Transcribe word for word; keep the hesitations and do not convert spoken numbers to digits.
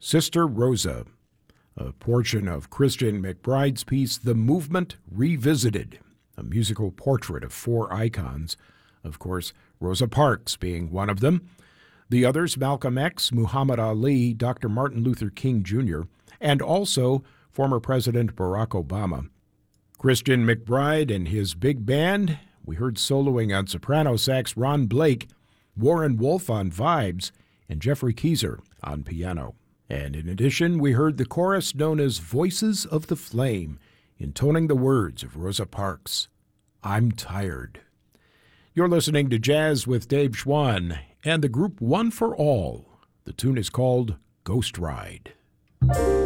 Sister Rosa, a portion of Christian McBride's piece, The Movement Revisited, a musical portrait of four icons, of course, Rosa Parks being one of them. The others, Malcolm X, Muhammad Ali, Doctor Martin Luther King Junior, and also former President Barack Obama. Christian McBride and his big band, we heard soloing on soprano sax Ron Blake, Warren Wolf on vibes, and Jeffrey Keezer on piano. And in addition, we heard the chorus known as Voices of the Flame, intoning the words of Rosa Parks, I'm Tired. You're listening to Jazz with Dave Schwann and the group One for All. The tune is called Ghost Ride.